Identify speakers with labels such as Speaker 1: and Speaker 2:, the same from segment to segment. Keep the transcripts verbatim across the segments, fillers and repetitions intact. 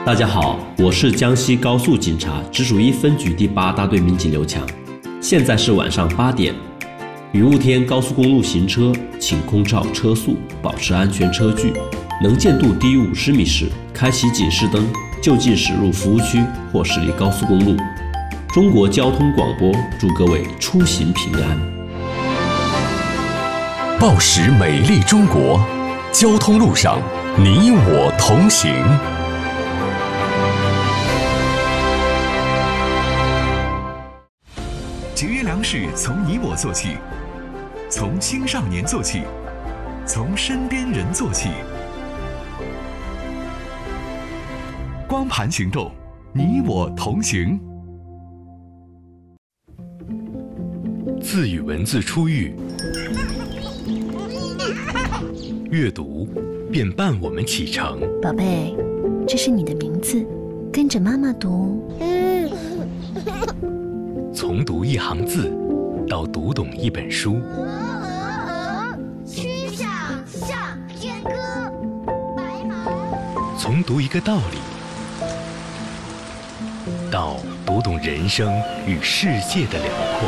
Speaker 1: 大家好，我是江西高速警察直属一分局第八大队民警刘强。现在是晚上八点，雨雾天高速公路行车，请空照车速，保持安全车距。能见度低于五十米时，开启警示灯，就近驶入服务区或驶离高速公路。中国交通广播祝各位出行平安。
Speaker 2: 报时美丽中国，交通路上你我同行。
Speaker 3: 节约粮食从你我做起，从青少年做起，从身边人做起。光盘行动，你我同行。
Speaker 2: 字与文字初遇，阅读便伴我们启程。
Speaker 4: 宝贝，这是你的名字，跟着妈妈读。
Speaker 2: 从读一行字到读懂一本书，
Speaker 5: 曲项向天歌，白马。
Speaker 2: 从读一个道理到读懂人生与世界的辽阔。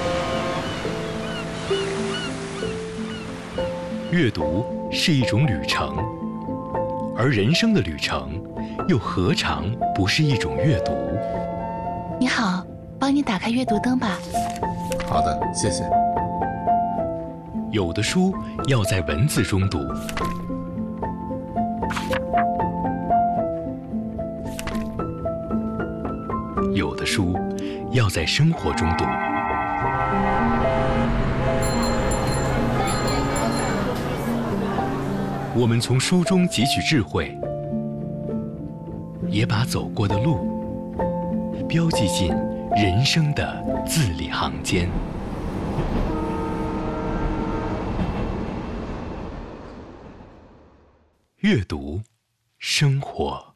Speaker 2: 阅读是一种旅程，而人生的旅程又何尝不是一种阅读？
Speaker 4: 你好，帮你打开阅读灯吧。
Speaker 6: 好的，谢谢。
Speaker 2: 有的书要在文字中读，有的书要在生活中读。我们从书中汲取智慧，也把走过的路标记进人生的字里行间。阅读，生活。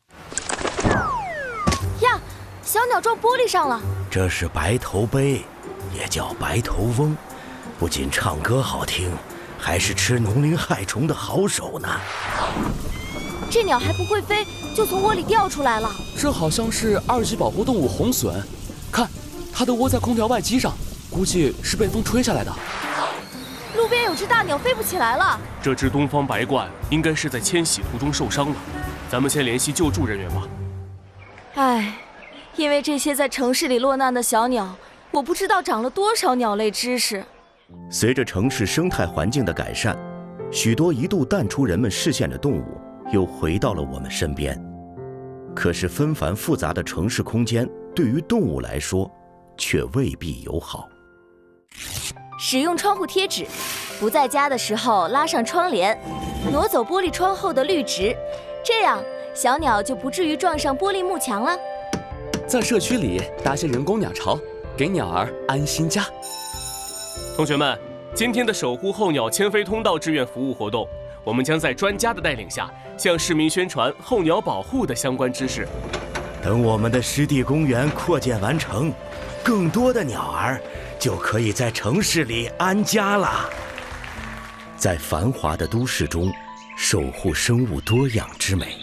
Speaker 7: 呀，小鸟撞玻璃上了。
Speaker 8: 这是白头鹎，也叫白头翁，不仅唱歌好听，还是吃农林害虫的好手呢。
Speaker 7: 这鸟还不会飞，就从窝里掉出来了。
Speaker 9: 这好像是二级保护动物红隼，看，它的窝在空调外机上，估计是被风吹下来的。
Speaker 7: 路边有只大鸟飞不起来了。
Speaker 10: 这只东方白鹳应该是在迁徙途中受伤了，咱们先联系救助人员吧。
Speaker 7: 唉，因为这些在城市里落难的小鸟，我不知道长了多少鸟类知识。
Speaker 8: 随着城市生态环境的改善，许多一度淡出人们视线的动物又回到了我们身边。可是纷繁复杂的城市空间对于动物来说却未必友好。
Speaker 7: 使用窗户贴纸，不在家的时候拉上窗帘，挪走玻璃窗后的绿植，这样小鸟就不至于撞上玻璃幕墙了。
Speaker 9: 在社区里搭些人工鸟巢，给鸟儿安心家。
Speaker 10: 同学们，今天的守护候鸟迁飞通道志愿服务活动，我们将在专家的带领下，向市民宣传候鸟保护的相关知识。
Speaker 8: 等我们的湿地公园扩建完成，更多的鸟儿就可以在城市里安家了。在繁华的都市中，守护生物多样之美。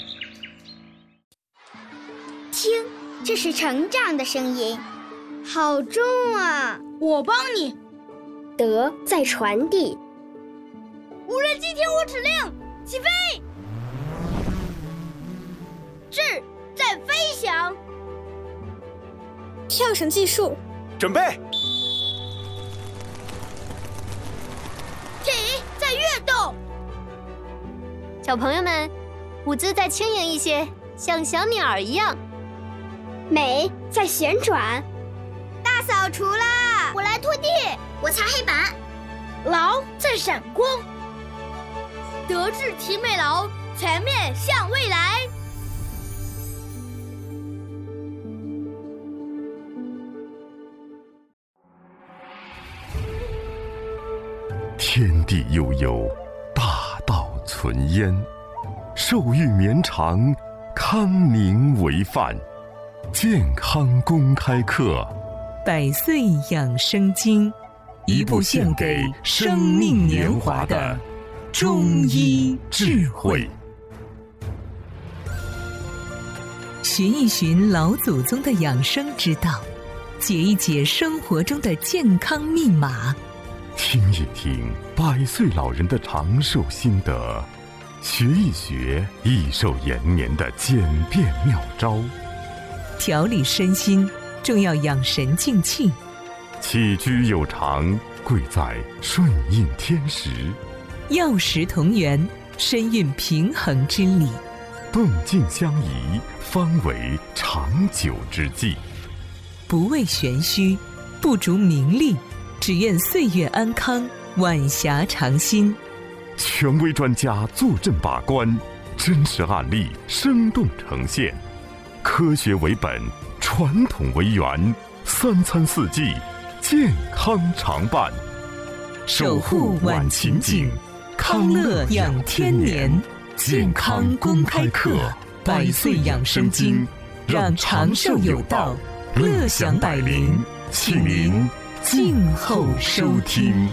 Speaker 5: 听，这是成长的声音，好重啊！
Speaker 11: 我帮你。
Speaker 5: 德在传递。
Speaker 11: 无人机听我指令，起飞。智在飞翔。
Speaker 5: 跳绳计数。
Speaker 3: 准备。
Speaker 11: 体在跃动。
Speaker 12: 小朋友们，舞姿再轻盈一些，像小鸟儿一样。
Speaker 5: 美在旋转。大扫除啦！
Speaker 11: 我来拖地。
Speaker 5: 我擦黑板。
Speaker 11: 劳在闪光。德智体美劳，全面向未来。
Speaker 13: 天地悠悠，大道存焉。寿育绵长，康宁为范。健康公开课，
Speaker 14: 百岁养生经，一部献给生命年华的中医智慧。 寻一寻老祖宗的养生之道，解一解生活中的健康密码，
Speaker 13: 听一听百岁老人的长寿心得，学一学益寿延年的简便妙招。
Speaker 14: 调理身心，重要养神静气。
Speaker 13: 起居有常，贵在顺应天时。
Speaker 14: 药食同源，身运平衡之理。
Speaker 13: 动静相宜，方为长久之计。
Speaker 14: 不为玄虚，不逐名利，只愿岁月安康，晚霞长新。
Speaker 13: 权威专家坐镇把关，真实案例生动呈现，科学为本，传统为源，三餐四季健康常伴。
Speaker 14: 守护晚晴景，康乐养天年。健康公开课，百岁养生经，让长寿有道，乐享百龄，请您静候收听。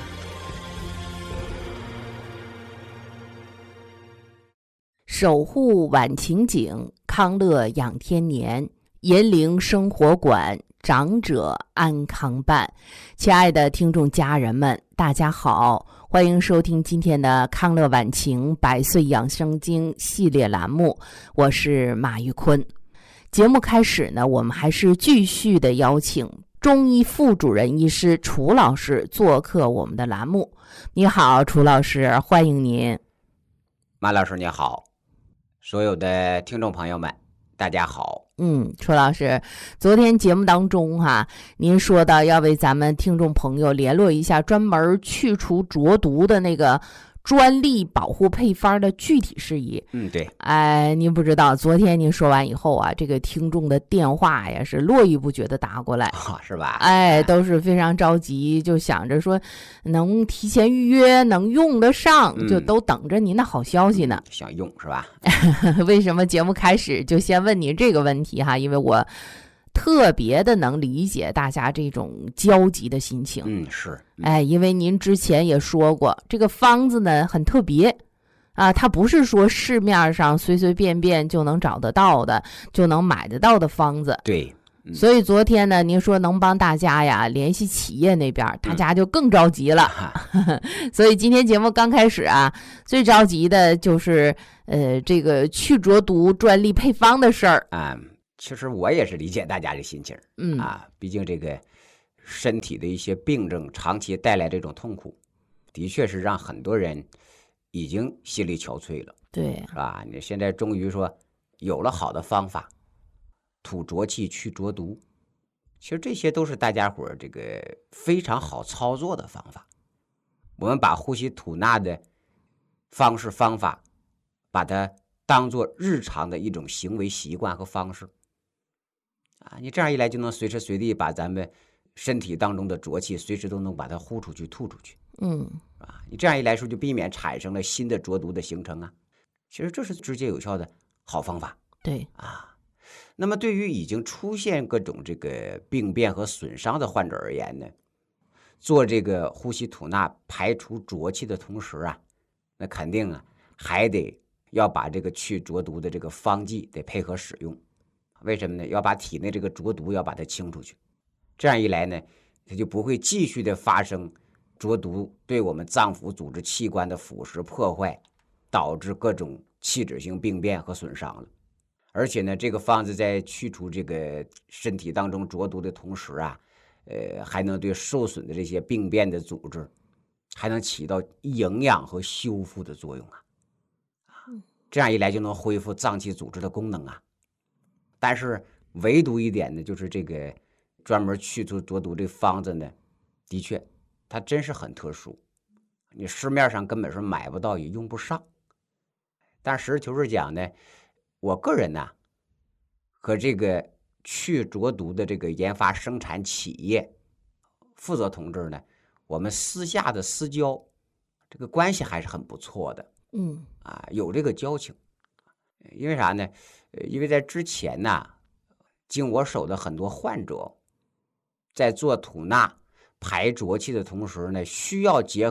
Speaker 15: 守护晚晴景，康乐养天年，银铃生活馆，长者安康伴。亲爱的听众家人们，大家好，欢迎收听今天的康乐晚晴百岁养生经系列栏目，我是马玉坤。节目开始呢，我们还是继续的邀请中医副主任医师楚老师做客我们的栏目。你好，楚老师，欢迎您。
Speaker 16: 马老师你好，所有的听众朋友们大家好。
Speaker 15: 嗯，楚老师，昨天节目当中哈、啊，您说到要为咱们听众朋友联络一下专门去除浊毒的那个专利保护配方的具体事宜。
Speaker 16: 嗯，对。
Speaker 15: 哎，您不知道，昨天您说完以后啊，这个听众的电话呀是络绎不绝的打过来，
Speaker 16: 哦、是吧？
Speaker 15: 哎，都是非常着急，就想着说能提前预约，能用得上，
Speaker 16: 嗯、
Speaker 15: 就都等着您的好消息呢。
Speaker 16: 想用是吧？
Speaker 15: 为什么节目开始就先问您这个问题哈？因为我特别的能理解大家这种焦急的心情。
Speaker 16: 嗯，是。嗯、
Speaker 15: 哎，因为您之前也说过，这个方子呢很特别啊，它不是说市面上随随便便就能找得到的，就能买得到的方子。
Speaker 16: 对。嗯、
Speaker 15: 所以昨天呢，您说能帮大家呀联系企业那边，大家就更着急了。嗯、所以今天节目刚开始啊，最着急的就是呃这个去浊毒专利配方的事儿
Speaker 16: 啊。其实我也是理解大家的心情，
Speaker 15: 嗯
Speaker 16: 啊，毕竟这个身体的一些病症长期带来这种痛苦，的确是让很多人已经心力憔悴了，
Speaker 15: 对，
Speaker 16: 是吧？你现在终于说有了好的方法，吐浊气去浊毒，其实这些都是大家伙这个非常好操作的方法。我们把呼吸吐纳的方式方法，把它当做日常的一种行为习惯和方式。啊，你这样一来就能随时随地把咱们身体当中的浊气随时都能把它呼出去吐出去。
Speaker 15: 嗯，
Speaker 16: 啊，你这样一来说就避免产生了新的浊毒的形成啊。其实这是直接有效的好方法。
Speaker 15: 对
Speaker 16: 啊，那么对于已经出现各种这个病变和损伤的患者而言呢，做这个呼吸吐纳排除浊气的同时啊，那肯定啊还得要把这个去浊毒的这个方剂得配合使用。为什么呢？要把体内这个浊毒要把它清出去，这样一来呢，它就不会继续的发生浊毒对我们脏腑组织器官的腐蚀破坏，导致各种器质性病变和损伤了。而且呢，这个方子在去除这个身体当中浊毒的同时啊，呃，还能对受损的这些病变的组织，还能起到营养和修复的作用啊。这样一来就能恢复脏器组织的功能啊。但是唯独一点呢，就是这个专门去除浊毒这方子呢，的确它真是很特殊，你市面上根本是买不到也用不上。但实事求是讲呢，我个人呢和这个去浊毒的这个研发生产企业负责同志呢，我们私下的私交，这个关系还是很不错的。
Speaker 15: 嗯，
Speaker 16: 啊，有这个交情。因为啥呢？因为在之前呢，经我手的很多患者，在做吐纳排浊气的同时呢，需要结